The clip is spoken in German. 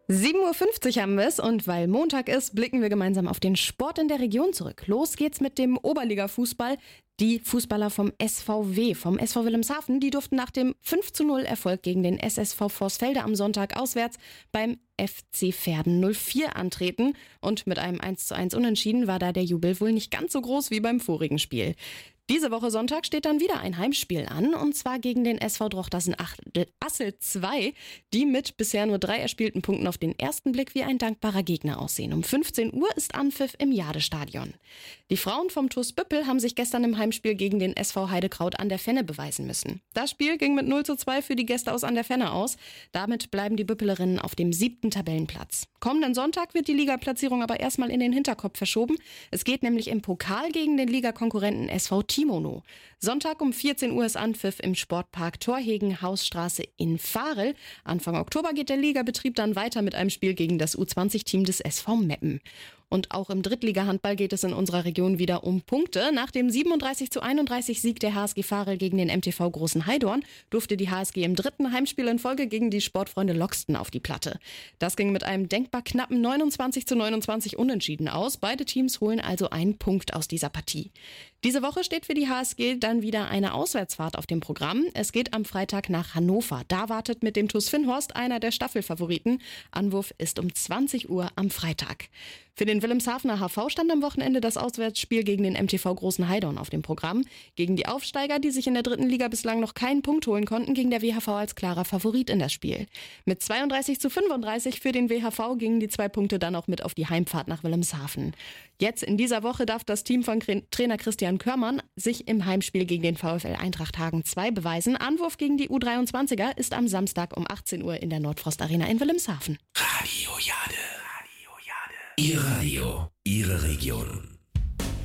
7:50 Uhr haben wir es und weil Montag ist, blicken wir gemeinsam auf den Sport in der Region zurück. Los geht's mit dem Oberliga-Fußball. Die Fußballer vom SV Wilhelmshaven, die durften nach dem 5:0 Erfolg gegen den SSV Vorsfelde am Sonntag auswärts beim FC Verden 04 antreten. Und mit einem 1:1 Unentschieden war da der Jubel wohl nicht ganz so groß wie beim vorigen Spiel. Diese Woche Sonntag steht dann wieder ein Heimspiel an, und zwar gegen den SV Drochtersen Assel 2, die mit bisher nur 3 erspielten Punkten auf den ersten Blick wie ein dankbarer Gegner aussehen. Um 15 Uhr ist Anpfiff im Jadestadion. Die Frauen vom TuS Büppel haben sich gestern im Heimspiel gegen den SV Heidekraut an der Fenne beweisen müssen. Das Spiel ging mit 0:2 für die Gäste aus an der Fenne aus. Damit bleiben die Büppelerinnen auf dem 7. Tabellenplatz. Kommenden Sonntag wird die Ligaplatzierung aber erstmal in den Hinterkopf verschoben. Es geht nämlich im Pokal gegen den Ligakonkurrenten SV Timono. Sonntag um 14 Uhr ist Anpfiff im Sportpark Torhegen Hausstraße in Varel. Anfang Oktober geht der Ligabetrieb dann weiter mit einem Spiel gegen das U20-Team des SV Meppen. Und auch im Drittliga-Handball geht es in unserer Region wieder um Punkte. Nach dem 37:31 Sieg der HSG Varel gegen den MTV Großen Heidorn durfte die HSG im 3. Heimspiel in Folge gegen die Sportfreunde Loxten auf die Platte. Das ging mit einem denkbar knappen 29:29 Unentschieden aus. Beide Teams holen also einen Punkt aus dieser Partie. Diese Woche steht für die HSG dann wieder eine Auswärtsfahrt auf dem Programm. Es geht am Freitag nach Hannover. Da wartet mit dem TuS Finnhorst einer der Staffelfavoriten. Anwurf ist um 20 Uhr am Freitag. Für den Wilhelmshavener HV stand am Wochenende das Auswärtsspiel gegen den MTV Großen Heidorn auf dem Programm. Gegen die Aufsteiger, die sich in der 3. Liga bislang noch keinen Punkt holen konnten, ging der WHV als klarer Favorit in das Spiel. Mit 32:35 für den WHV gingen die 2 Punkte dann auch mit auf die Heimfahrt nach Wilhelmshaven. Jetzt in dieser Woche darf das Team von Trainer Christian Körmann sich im Heimspiel gegen den VfL Eintracht Hagen 2 beweisen. Anwurf gegen die U23er ist am Samstag um 18 Uhr in der Nordfrost Arena in Wilhelmshaven. Radio Jade. Ihr Radio, Ihre Region.